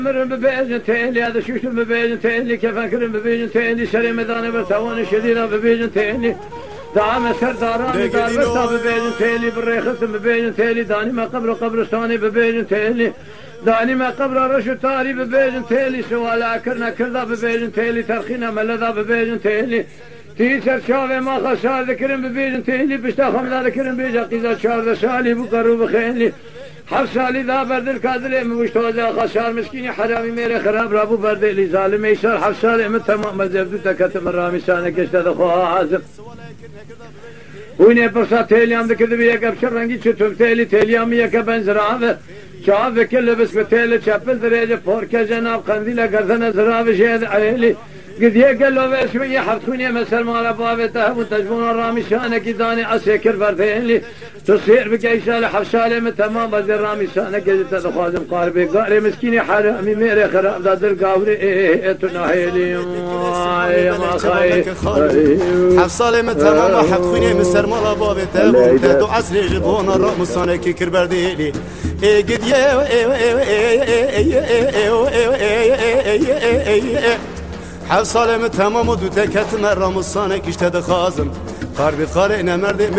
مرن ببيجن تيلي هذا شوش ببيجن تيلي كيف أكرم ببيجن تيلي شري مداني برتوان شديدة ببيجن تيلي دعم سرداران دار برتا ببيجن تيلي بالريخت ببيجن تيلي داني ما قبر قبرستاني ببيجن تيلي داني ما قبر رشو تاري ببيجن تيلي سوالا كرنا كردا ببيجن تيلي ترخينا ملدا ببيجن تيلي تيسر شاوه ما خسار ذكرن ببيجن تيلي بشتا خمدا ذكرن بيجا قيزا شار سالي بقرو بخيلي حفصالي ذا برد الكادر مشتوزا خسار مسكيني حرامي ميري خراب رابو برد لي ظالم يسار حفصالي من تمام مزبدو تكتم الرامي سانك اشتد خوها عازم ويني برصا تيليام ذكر بيك ابشر رنگي چتوب تيليام يك بنزراوه شاف كل بس بتيل چپل درجه فوركه جناب قنديل گردن زراوه شهد عيلي قد يقل له بشوية حفتوني مسر مال بابته وتجبون الرامي شانك داني اسكر بردين تصير بقيسال حفصالي من تمام بدر رامي شانك جت تخازم قاربي قاري مسكيني حرامي ميري خراب دادر قاوري تناهيلي يا ما خاي حفصالي من تمام حفتوني مسر مال بابته وتدو عسري جبون الرامي شانك كر بردين قد حفصالي من تمام ودو تكت مرام الصانك اشتد خازم قاربي قارئنا مردي